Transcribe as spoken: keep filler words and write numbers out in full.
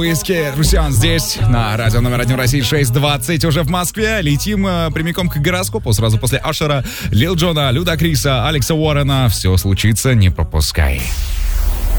Уиски, Русян здесь, на радио номер один России, шесть двадцать уже в Москве. Летим э, прямиком к гороскопу. Сразу после Ашера, Лил Джона, Люда Криса, Алекса Уоррена. Все случится, не пропускай.